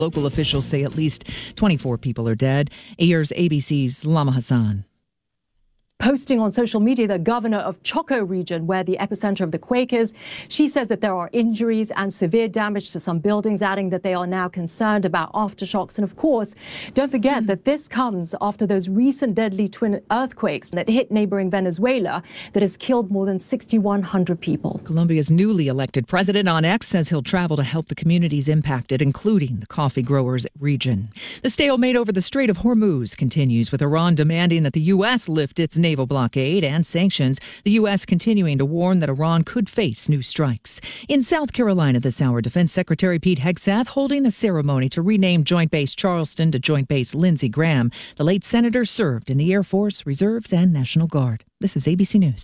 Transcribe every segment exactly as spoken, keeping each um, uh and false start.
Local officials say at least twenty-four people are dead. Here's A B C's Lama Hassan. Posting on social media, the governor of Choco region, where the epicenter of the quake is, she says that there are injuries and severe damage to some buildings, adding that they are now concerned about aftershocks. And of course, don't forget that this comes after those recent deadly twin earthquakes that hit neighboring Venezuela that has killed more than six thousand one hundred people. Colombia's newly elected president on X says he'll travel to help the communities impacted, including the coffee growers region. The stalemate over the Strait of Hormuz continues, with Iran demanding that the U S lift its naval blockade and sanctions, the U S continuing to warn that Iran could face new strikes. In South Carolina this hour, Defense Secretary Pete Hegseth holding a ceremony to rename Joint Base Charleston to Joint Base Lindsey Graham. The late senator served in the Air Force, Reserves, and National Guard. This is A B C News.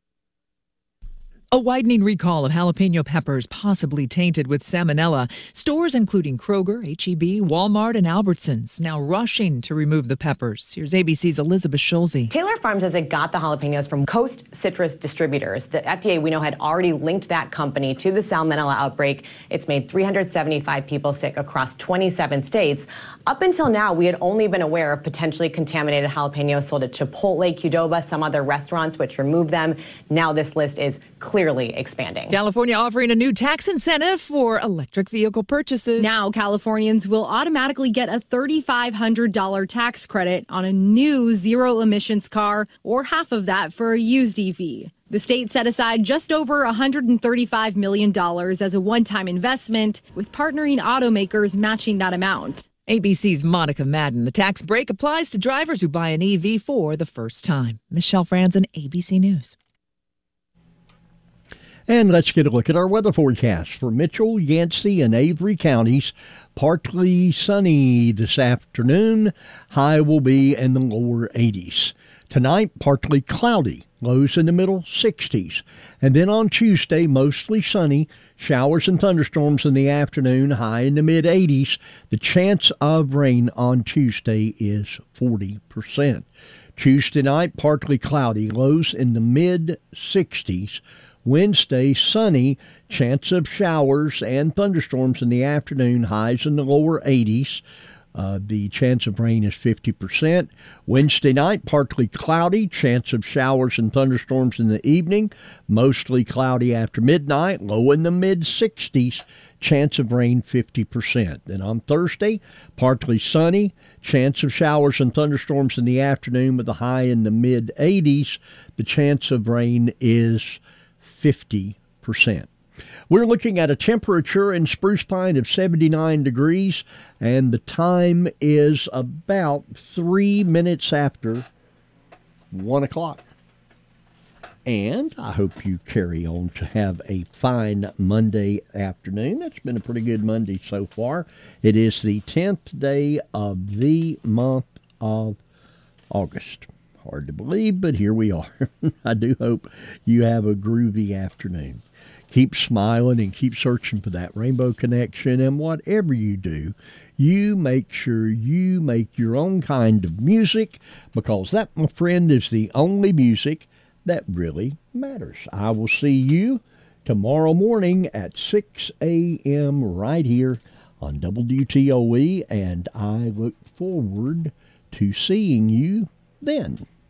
A widening recall of jalapeno peppers possibly tainted with salmonella. Stores including Kroger, H E B, Walmart, and Albertsons now rushing to remove the peppers. Here's A B C's Elizabeth Schulze. Taylor Farms says it got the jalapenos from Coast Citrus Distributors. The F D A, we know, had already linked that company to the salmonella outbreak. It's made three hundred seventy-five people sick across twenty-seven states. Up until now, we had only been aware of potentially contaminated jalapenos sold at Chipotle, Qdoba, some other restaurants which removed them. Now this list is clearly expanding. California offering a new tax incentive for electric vehicle purchases. Now Californians will automatically get a three thousand five hundred dollars tax credit on a new zero emissions car, or half of that for a used E V. The state set aside just over one hundred thirty-five million dollars as a one-time investment, with partnering automakers matching that amount. A B C's Monica Madden. The tax break applies to drivers who buy an E V for the first time. Michelle Franzen, A B C News. And let's get a look at our weather forecast for Mitchell, Yancey, and Avery counties. Partly sunny this afternoon. High will be in the lower eighties. Tonight, partly cloudy. Lows in the middle sixties. And then on Tuesday, mostly sunny. Showers and thunderstorms in the afternoon. High in the mid eighties. The chance of rain on Tuesday is forty percent. Tuesday night, partly cloudy. Lows in the mid sixties. Wednesday, sunny, chance of showers and thunderstorms in the afternoon, highs in the lower eighties. Uh, the chance of rain is fifty percent. Wednesday night, partly cloudy, chance of showers and thunderstorms in the evening, mostly cloudy after midnight, low in the mid sixties, chance of rain fifty percent. Then on Thursday, partly sunny, chance of showers and thunderstorms in the afternoon with a high in the mid eighties. The chance of rain is fifty percent. We're looking at a temperature in Spruce Pine of seventy-nine degrees, and the time is about three minutes after one o'clock. And I hope you carry on to have a fine Monday afternoon. It's been a pretty good Monday so far. It is the tenth day of the month of August. Hard to believe, but here we are. I do hope you have a groovy afternoon. Keep smiling and keep searching for that rainbow connection. And whatever you do, you make sure you make your own kind of music, because that, my friend, is the only music that really matters. I will see you tomorrow morning at six a.m. right here on W T O E, and I look forward to seeing you then.